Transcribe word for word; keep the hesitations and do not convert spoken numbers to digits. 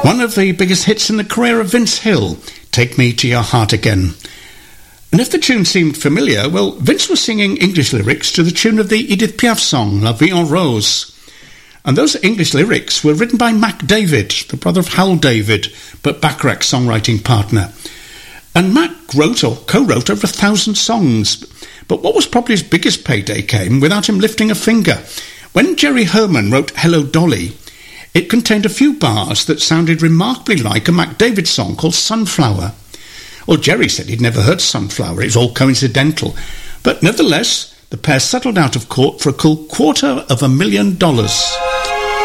One of the biggest hits in the career of Vince Hill, Take Me to Your Heart Again. And if the tune seemed familiar, well, Vince was singing English lyrics to the tune of the Edith Piaf song, La Vie en Rose. And those English lyrics were written by Mac David, the brother of Hal David, but Bacharach's songwriting partner. And Mac wrote or co-wrote over a thousand songs. But what was probably his biggest payday came without him lifting a finger. When Jerry Herman wrote Hello Dolly, it contained a few bars that sounded remarkably like a Mac David song called Sunflower. Well, Jerry said he'd never heard Sunflower. It was all coincidental. But nevertheless, the pair settled out of court for a cool quarter of a million dollars.